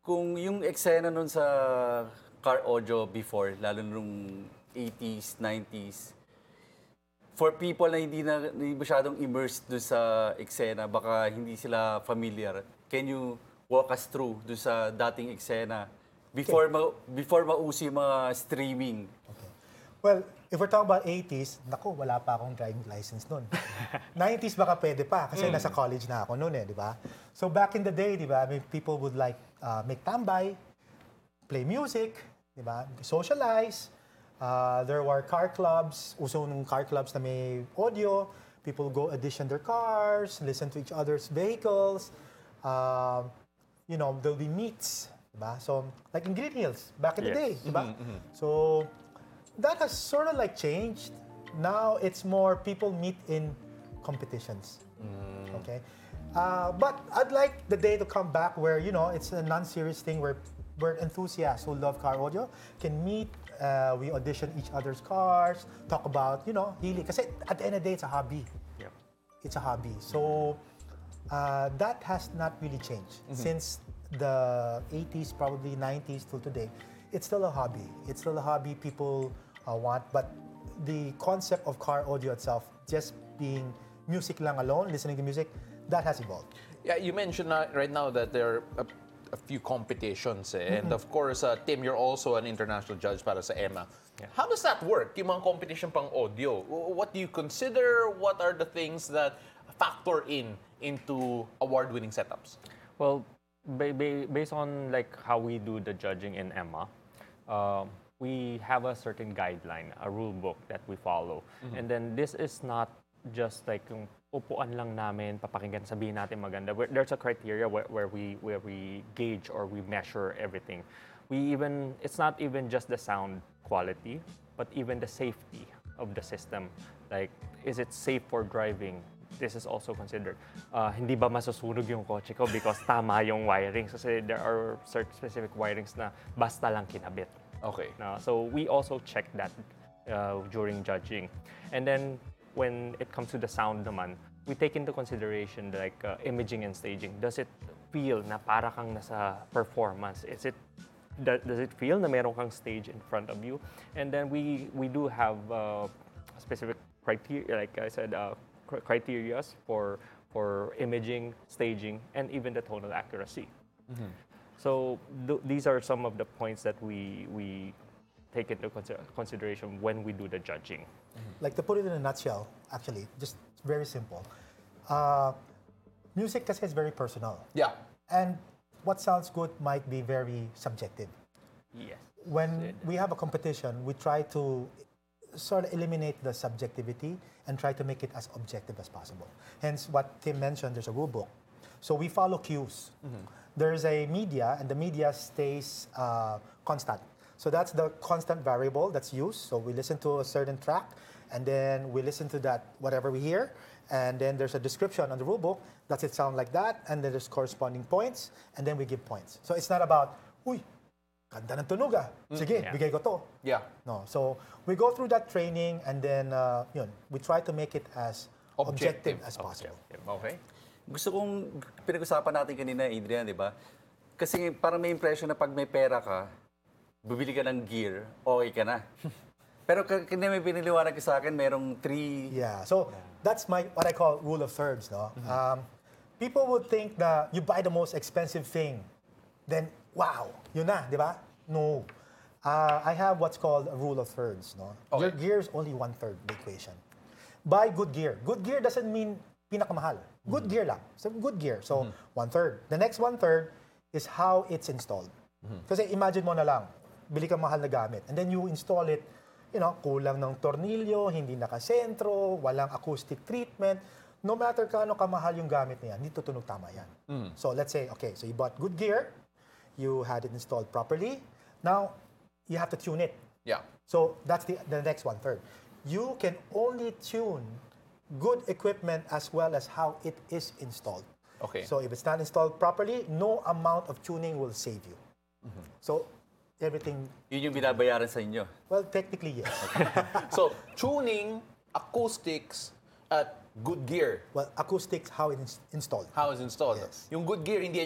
Kung yung eksena nun sa car audio before, lalo nung 80s, 90s, for people na hindi masyadong immersed doon sa eksena, baka hindi sila familiar. Can you walk us through doon sa dating eksena before mauso yung mga streaming? Well, if we're talking about 80s, naku, wala pa akong driving license noon. 90s baka pwede pa kasi nasa college na ako noon di ba? So back in the day, di ba, people would like make tambay, play music, di ba? Socialize. There were car clubs, uso nung car clubs na may audio. People go audition their cars, listen to each other's vehicles. There'll be meets, di ba? So like in Green Hills back in the day, di ba? So that has sort of like changed. Now it's more people meet in competitions. Okay, but I'd like the day to come back where it's a non-serious thing where enthusiasts who love car audio can meet. We audition each other's cars, talk about hili. Kasi at the end of the day, it's a hobby. Yep. It's a hobby. So that has not really changed since the 80s, probably 90s till today. It's still a hobby. It's still a hobby people want, but the concept of car audio itself, just being music lang alone, listening to music, that has evolved. Yeah, you mentioned right now that there are a few competitions, and of course, Tim, you're also an international judge para sa EMA. Yeah. How does that work, yung mga competition pang audio? What do you consider? What are the things that factor into award-winning setups? Well, based on like how we do the judging in EMA, we have a certain guideline, a rule book that we follow. And then this is not just like yung upuan lang namin, papakinggan, sabihin natin maganda. There's a criteria where we gauge or we measure everything. It's not even just the sound quality, but even the safety of the system. Like, is it safe for driving? This is also considered. Hindi ba masusunog yung kotse ko because tama yung wirings? Kasi there are certain specific wirings na basta lang kinabit. Okay. So we also check that during judging. And then when it comes to the sound naman, we take into consideration like imaging and staging. Does it feel na para kang nasa performance? Does it feel na meron kang stage in front of you? And then we do have specific criteria, like I said, criterias for imaging, staging, and even the tonal accuracy. So these are some of the points that we take into consideration when we do the judging. Like, to put it in a nutshell, actually, just very simple. Music kasi is very personal. Yeah. And what sounds good might be very subjective. Yes. When we have a competition, we try to sort of eliminate the subjectivity and try to make it as objective as possible. Hence, what Tim mentioned, there's a rule book. So we follow cues. There's a media, and the media stays constant. So that's the constant variable that's used. So we listen to a certain track, and then we listen to that, whatever we hear, and then there's a description on the rule book. Does it sound like that? And then there's corresponding points, and then we give points. So it's not about, uy, ganda ng tunog ah. Sige, bigay ko to. Yeah. No. So we go through that training, and then we try to make it as objective as possible. Okay. Gusto kong pinag-usapan natin kanina, Adrian, di ba? Kasi parang may impression na pag may pera ka, bibili ka ng gear, okay ka na. Pero kanina may piniliwanag ka sa akin, merong 3... Yeah. So that's what I call rule of thirds. No? People would think that you buy the most expensive thing, then wow, yun na, di ba? No. I have what's called a rule of thirds. No? Okay. Your gear is only 1/3 the equation. Buy good gear. Good gear doesn't mean pinakamahal. Good gear lang. So good gear. So 1/3. The next 1/3 is how it's installed. Kasi imagine mo na lang, bili ka mahal na gamit, and then you install it, kulang ng tornilyo, hindi nakasentro, walang acoustic treatment. No matter kaano kamahal yung gamit na yan, hindi tutunog tama yan. So let's say, okay, so you bought good gear, you had it installed properly, now you have to tune it. Yeah. So that's the next 1/3. You can only tune good equipment as well as how it is installed. Okay. So if it's not installed properly, no amount of tuning will save you. So everything, Yun yung binabayaran sa inyo. well, technically yes. So, tuning, acoustics, at good gear. Well, acoustics, how it is installed. How is installed? Yes. Yung good gear, hindi